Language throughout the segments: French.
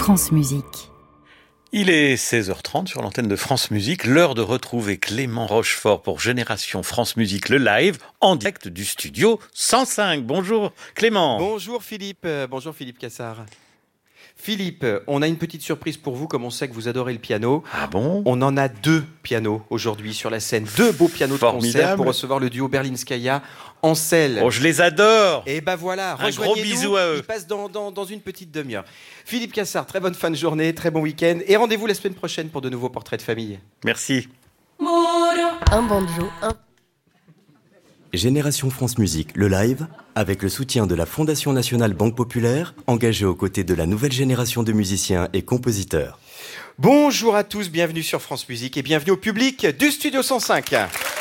France Musique. Il est 16h30 sur l'antenne de France Musique, l'heure de retrouver Clément Rochefort pour Génération France Musique, le live, en direct du studio 105. Bonjour Clément. Bonjour Philippe Cassard. Philippe, on a une petite surprise pour vous, comme on sait que vous adorez le piano. Ah bon ? On en a 2 pianos aujourd'hui sur la scène, 2 beaux pianos de concert pour recevoir le duo Berlinskaya en selle. Oh, je les adore. Et ben voilà, un gros bisou à eux. Ils passent dans une petite demi-heure. Philippe Cassard, très bonne fin de journée, très bon week-end et rendez-vous la semaine prochaine pour de nouveaux portraits de famille. Merci. Un banjo, Génération France Musique, le live, avec le soutien de la Fondation nationale Banque Populaire, engagée aux côtés de la nouvelle génération de musiciens et compositeurs. Bonjour à tous, bienvenue sur France Musique et bienvenue au public du Studio 105.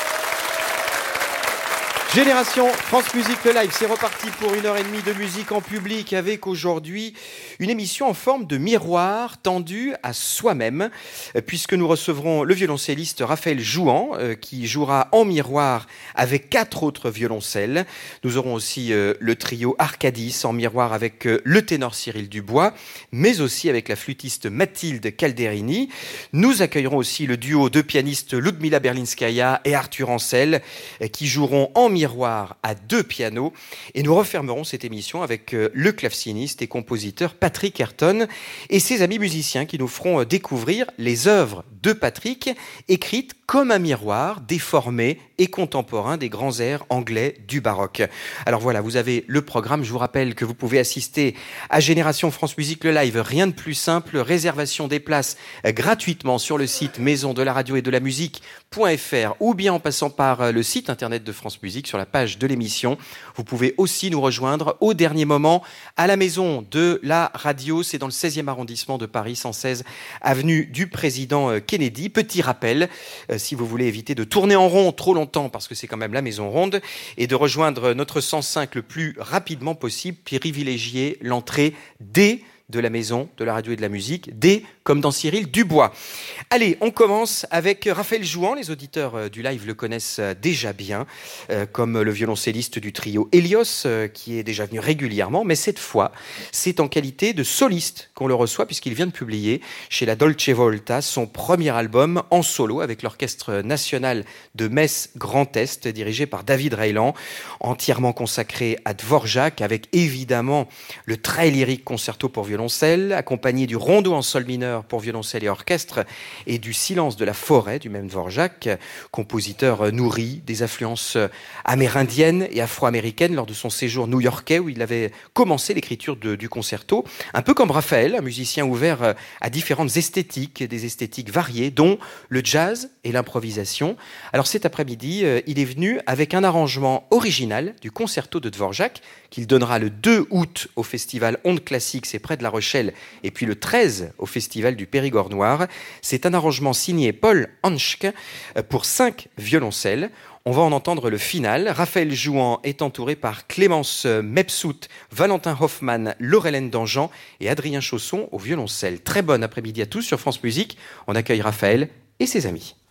Génération France Musique, le live, c'est reparti pour 1h30 de musique en public avec aujourd'hui une émission en forme de miroir tendu à soi-même, puisque nous recevrons le violoncelliste Raphaël Jouan qui jouera en miroir avec 4 autres violoncelles. Nous aurons aussi le trio Arcadis en miroir avec le ténor Cyril Dubois, mais aussi avec la flûtiste Mathilde Calderini. Nous accueillerons aussi le duo de pianistes Ludmila Berlinskaya et Arthur Ancel qui joueront en miroir à 2 pianos, et nous refermerons cette émission avec le claveciniste et compositeur Patrick Ayrton et ses amis musiciens qui nous feront découvrir les œuvres de Patrick écrites comme un miroir déformé et contemporain des grands airs anglais du baroque. Alors voilà, vous avez le programme. Je vous rappelle que vous pouvez assister à Génération France Musique le live, rien de plus simple, réservation des places gratuitement sur le site maison de la radio et de la musique.fr ou bien en passant par le site internet de France Musique sur la page de l'émission. Vous pouvez aussi nous rejoindre au dernier moment à la maison de la radio, c'est dans le 16e arrondissement de Paris, 116 avenue du Président Kennedy. Petit rappel, si vous voulez éviter de tourner en rond trop longtemps, parce que c'est quand même la maison ronde, et de rejoindre notre 105 le plus rapidement possible, privilégier l'entrée D de la maison de la radio et de la musique, D comme dans Cyril Dubois. Allez, on commence avec Raphaël Jouan. Les auditeurs du live le connaissent déjà bien, comme le violoncelliste du trio Helios, qui est déjà venu régulièrement, mais cette fois, c'est en qualité de soliste qu'on le reçoit, puisqu'il vient de publier chez la Dolce Volta son premier album en solo avec l'Orchestre national de Metz Grand Est, dirigé par David Reiland, entièrement consacré à Dvorak, avec évidemment le très lyrique concerto pour violoncelle, accompagné du rondo en sol mineur pour violoncelle et orchestre, et du Silence de la forêt du même Dvorak, compositeur nourri des influences amérindiennes et afro-américaines lors de son séjour new-yorkais où il avait commencé l'écriture du concerto, un peu comme Raphaël, un musicien ouvert à différentes esthétiques, des esthétiques variées, dont le jazz et l'improvisation. Alors cet après-midi, il est venu avec un arrangement original du concerto de Dvorak qu'il donnera le 2 août au festival Ondes Classiques, c'est près de La Rochelle, et puis le 13 au festival du Périgord Noir. C'est un arrangement signé Paul Hanschke pour 5 violoncelles. On va en entendre le final. Raphaël Jouan est entouré par Clémence Mepsout, Valentin Hoffmann, Laurelène Dangean et Adrien Chausson au violoncelle. Très bon après-midi à tous sur France Musique. On accueille Raphaël et ses amis.